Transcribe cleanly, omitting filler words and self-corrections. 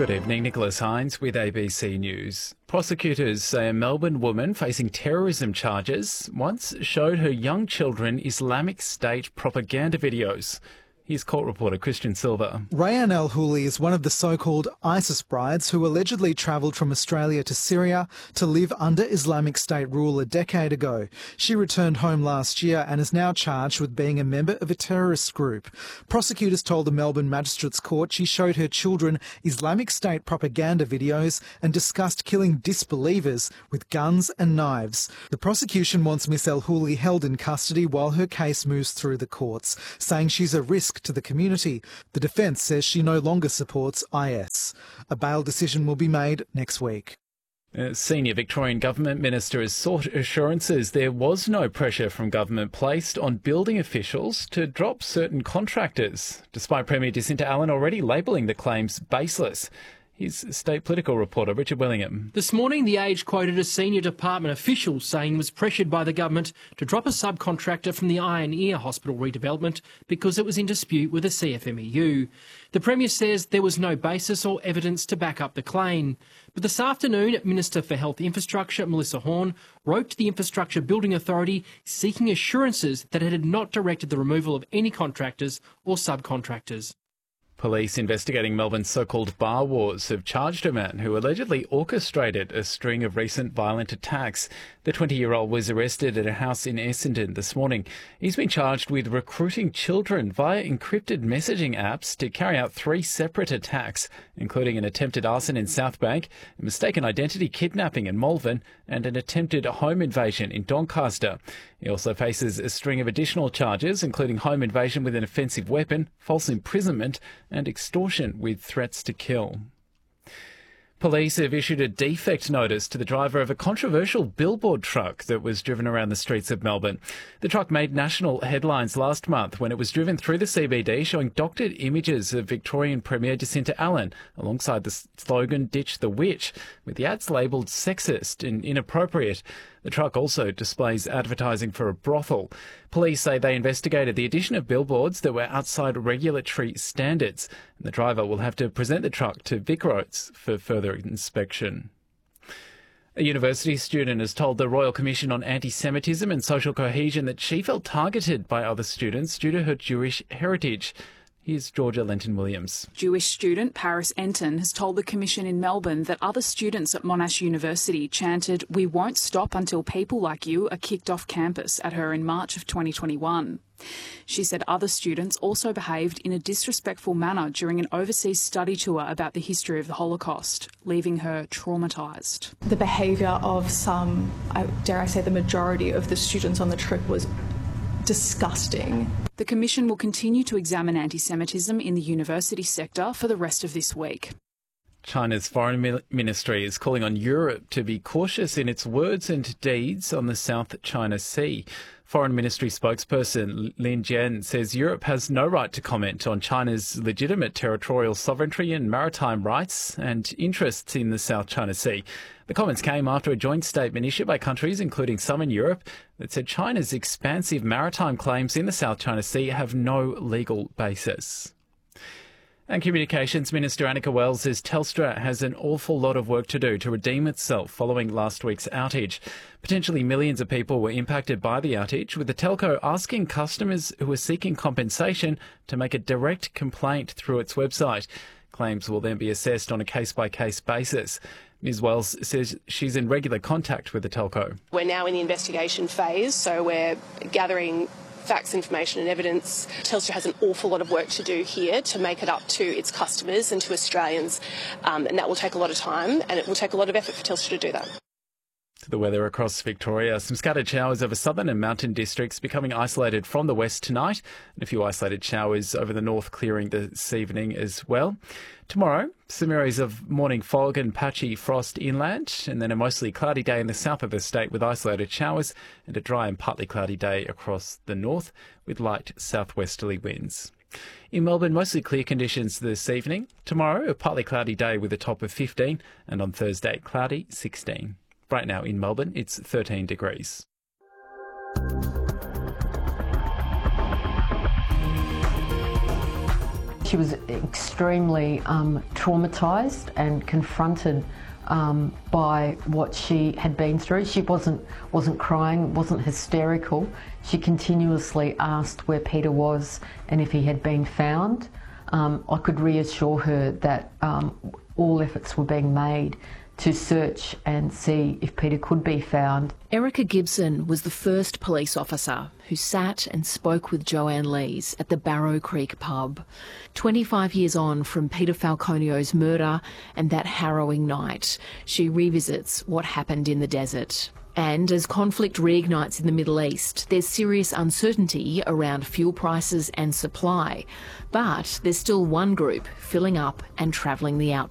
Good evening, Nicholas Hines with ABC News. Prosecutors say a Melbourne woman facing terrorism charges once showed her young children Islamic State propaganda videos. Here's court reporter Christian Silva. Rayan Al-Houli is one of the so-called ISIS brides who allegedly travelled from Australia to Syria to live under Islamic State rule a decade ago. She returned home last year and is now charged with being a member of a terrorist group. Prosecutors told the Melbourne Magistrates Court she showed her children Islamic State propaganda videos and discussed killing disbelievers with guns and knives. The prosecution wants Miss Al-Houli held in custody while her case moves through the courts, saying she's a risk to the community. The defence says she no longer supports IS. A bail decision will be made next week. A senior Victorian government minister has sought assurances there was no pressure from government placed on building officials to drop certain contractors, despite Premier Jacinta Allen already labelling the claims baseless. Here's state political reporter Richard Willingham. This morning, The Age quoted a senior department official saying he was pressured by the government to drop a subcontractor from the Eye and Ear Hospital redevelopment because it was in dispute with the CFMEU. The Premier says there was no basis or evidence to back up the claim. But this afternoon, Minister for Health Infrastructure, Melissa Horne, wrote to the Infrastructure Building Authority seeking assurances that it had not directed the removal of any contractors or subcontractors. Police investigating Melbourne's so-called bar wars have charged a man who allegedly orchestrated a string of recent violent attacks. The 20-year-old was arrested at a house in Essendon this morning. He's been charged with recruiting children via encrypted messaging apps to carry out 3 separate attacks, including an attempted arson in Southbank, a mistaken identity kidnapping in Malvern, and an attempted home invasion in Doncaster. He also faces a string of additional charges, including home invasion with an offensive weapon, false imprisonment, and extortion with threats to kill. Police have issued a defect notice to the driver of a controversial billboard truck that was driven around the streets of Melbourne. The truck made national headlines last month when it was driven through the CBD, showing doctored images of Victorian Premier Jacinta Allen alongside the slogan "Ditch the Witch," with the ads labelled sexist and inappropriate. The truck also displays advertising for a brothel. Police say they investigated the addition of billboards that were outside regulatory standards, and the driver will have to present the truck to VicRoads for further inspection. A university student has told the Royal Commission on Anti-Semitism and Social Cohesion that she felt targeted by other students due to her Jewish heritage. Here's Georgia Lenton-Williams. Jewish student Paris Enton has told the Commission in Melbourne that other students at Monash University chanted, "We won't stop until people like you are kicked off campus" at her in March of 2021. She said other students also behaved in a disrespectful manner during an overseas study tour about the history of the Holocaust, leaving her traumatised. The behaviour of some, dare I say the majority of the students on the trip was disgusting. The Commission will continue to examine anti-Semitism in the university sector for the rest of this week. China's foreign ministry is calling on Europe to be cautious in its words and deeds on the South China Sea. Foreign Ministry spokesperson Lin Jian says Europe has no right to comment on China's legitimate territorial sovereignty and maritime rights and interests in the South China Sea. The comments came after a joint statement issued by countries, including some in Europe, that said China's expansive maritime claims in the South China Sea have no legal basis. And Communications Minister Annika Wells says Telstra has an awful lot of work to do to redeem itself following last week's outage. Potentially millions of people were impacted by the outage, with the telco asking customers who are seeking compensation to make a direct complaint through its website. Claims will then be assessed on a case-by-case basis. Ms Wells says she's in regular contact with the telco. We're now in the investigation phase, so we're gathering facts, information and evidence. Telstra has an awful lot of work to do here to make it up to its customers and to Australians, and that will take a lot of time and it will take a lot of effort for Telstra to do that. To the weather across Victoria, some scattered showers over southern and mountain districts becoming isolated from the west tonight, and a few isolated showers over the north clearing this evening as well. Tomorrow, some areas of morning fog and patchy frost inland, and then a mostly cloudy day in the south of the state with isolated showers, and a dry and partly cloudy day across the north with light southwesterly winds. In Melbourne, mostly clear conditions this evening. Tomorrow, a partly cloudy day with a top of 15, and on Thursday, cloudy 16. Right now in Melbourne, it's 13 degrees. she was extremely traumatised and confronted by what she had been through. She wasn't crying, wasn't hysterical. She continuously asked where Peter was and if he had been found. I could reassure her that all efforts were being made to search and see if Peter could be found. Erica Gibson was the first police officer who sat and spoke with Joanne Lees at the Barrow Creek pub. 25 years on from Peter Falconio's murder and that harrowing night, she revisits what happened in the desert. And as conflict reignites in the Middle East, there's serious uncertainty around fuel prices and supply. But there's still one group filling up and travelling the